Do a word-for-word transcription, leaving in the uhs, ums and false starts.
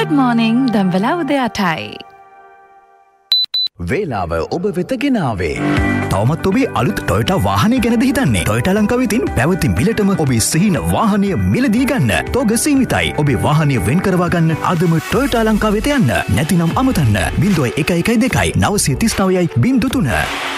Good morning දම්වලා උදේ අටයි. වේලාව ඔබ වෙත ගෙනාවේ. තවමත් ඔබේ අලුත් ටොයෝටා වාහනය ගැනද හිතන්නේ? ටොයෝටා ලංකාව විසින් පැවති මිලටම ඔබේ සිහින වාහනය මිලදී ගන්න. තෝග සීමිතයි. ඔබේ වාහනය වෙන් කරවා ගන්න අදම ටොයෝටා ලංකාව වෙත යන්න. නැතිනම් අමතන්න. ज़ीरो एक एक दो नौ तीन नौ ज़ीरो तीन